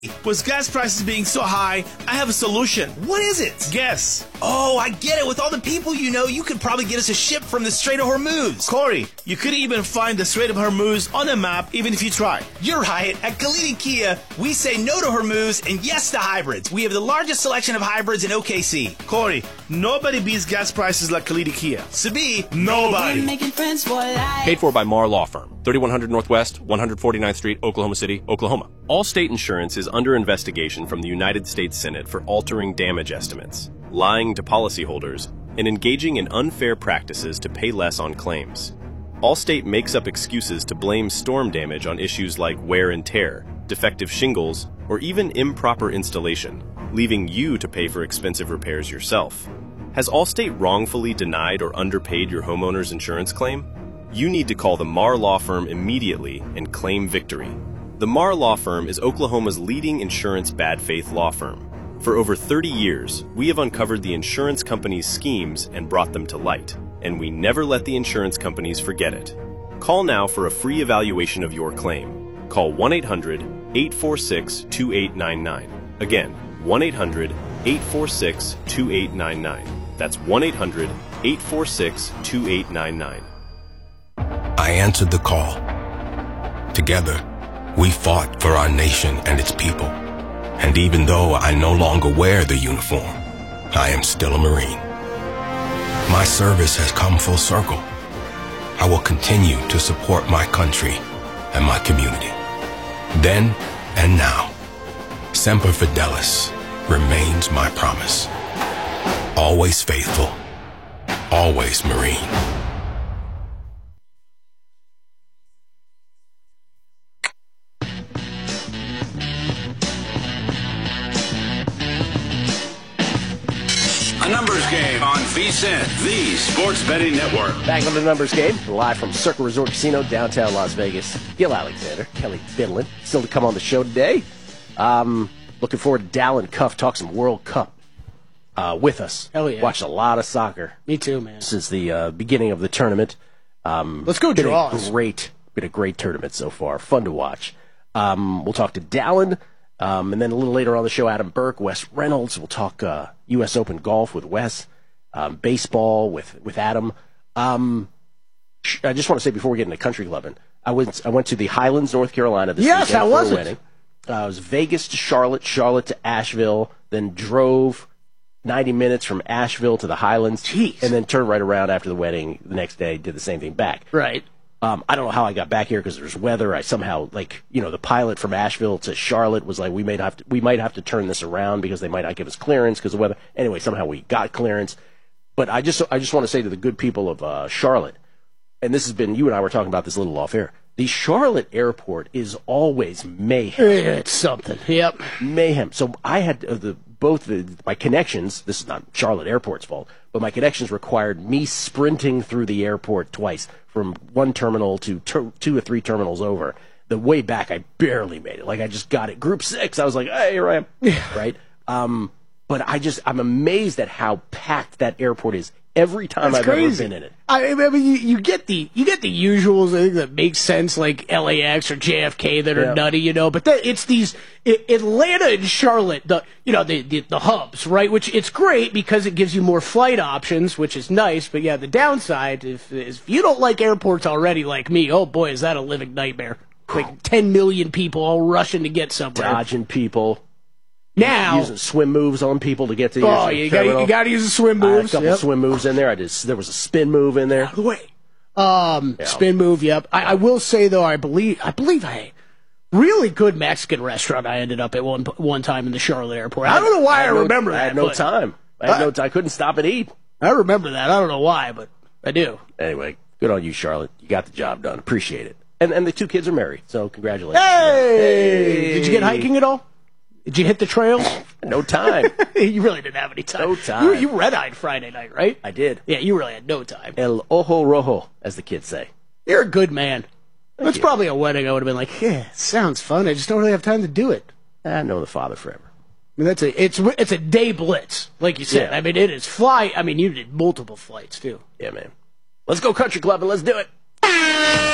With gas prices being so high, I have a solution. What is it? Guess. Oh, I get it. With all the people you know, you could probably get us a ship from the Strait of Hormuz. Corey, you couldn't even find the Strait of Hormuz on a map even if you tried. You're right. At Galiti Kia, we say no to Hormuz and yes to hybrids. We have the largest selection of hybrids in OKC. Corey, nobody beats gas prices like Galiti Kia. Sabi, nobody. Making friends for life. Paid for by Marr Law Firm, 3100 Northwest, 149th Street, Oklahoma City, Oklahoma. Allstate Insurance is under investigation from the United States Senate for altering damage estimates, lying to policyholders, and engaging in unfair practices to pay less on claims. Allstate makes up excuses to blame storm damage on issues like wear and tear, defective shingles, or even improper installation, leaving you to pay for expensive repairs yourself. Has Allstate wrongfully denied or underpaid your homeowner's insurance claim? You need to call the Marr Law Firm immediately and claim victory. The Marr Law Firm is Oklahoma's leading insurance bad faith law firm. For over 30 years, we have uncovered the insurance companies' schemes and brought them to light, and we never let the insurance companies forget it. Call now for a free evaluation of your claim. Call 1-800-846-2899. Again, 1-800-846-2899. That's 1-800-846-2899. I answered the call. Together, we fought for our nation and its people. And even though I no longer wear the uniform, I am still a Marine. My service has come full circle. I will continue to support my country and my community. Then and now, Semper Fidelis remains my promise. Always faithful, always Marine. A numbers game on VSiN, the sports betting network. Back on the numbers game, live from Circle Resort Casino, downtown Las Vegas. Gil Alexander, Kelly Finland, still to come on the show today. Looking forward to Dallin Cuff talk some World Cup with us. Hell yeah. Watched a lot of soccer. Me too, man. Since the beginning of the tournament. Let's go draws. Been a great tournament so far. Fun to watch. We'll talk to Dallin. And then a little later on the show, Adam Burke, Wes Reynolds. We'll talk U.S. Open golf with Wes, baseball with Adam. I just want to say before we get into country clubbing, I went to the Highlands, North Carolina this weekend how for was a it? wedding. It was Vegas to Charlotte, Charlotte to Asheville, then drove 90 minutes from Asheville to the Highlands, Jeez. and then turned right around after the wedding the next day, did the same thing back. Right. I don't know how I got back here because there's weather. I somehow, the pilot from Asheville to Charlotte was like, we might have to turn this around because they might not give us clearance because of weather. Anyway, somehow we got clearance. But I just want to say to the good people of Charlotte, and this has been, you and I were talking about this a little off air, the Charlotte airport is always mayhem. It's something. Yep. Mayhem. So I had my connections, this is not Charlotte Airport's fault, but my connections required me sprinting through the airport twice from one terminal to two or three terminals over. The way back, I barely made it. I just got it. Group 6, I was like, hey, here I am. Right? But I'm amazed at how packed that airport is every time I've ever been in it. I mean, you get the usuals, I think, that make sense, like LAX or JFK that are nutty, But it's these Atlanta and Charlotte, the hubs, right? Which it's great because it gives you more flight options, which is nice. But yeah, the downside if you don't like airports already, like me, oh boy, is that a living nightmare? Like 10 million people all rushing to get somewhere, dodging people. Now using swim moves on people to get to your you got to use the swim moves. I had a couple swim moves in there. There was a spin move in there. Out of the way. Spin move. Yep. I will say though, I believe I really good Mexican restaurant I ended up at one time in the Charlotte airport. I don't know why I remember that. I had no time. I couldn't stop and eat. I remember that. I don't know why, but I do. Anyway, good on you, Charlotte. You got the job done. Appreciate it. And the two kids are married, so congratulations. Hey! Did you get hiking at all? Did you hit the trails? No time. You really didn't have any time. No time. You red-eyed Friday night, right? I did. Yeah, you really had no time. El ojo rojo, as the kids say. You're a good man. That's you. Probably a wedding I would have been like, yeah, sounds fun. I just don't really have time to do it. I know the father forever. I mean, it's a day blitz, like you said. Yeah. I mean, it is fly. I mean, you did multiple flights, too. Yeah, man. Let's go country club and let's do it.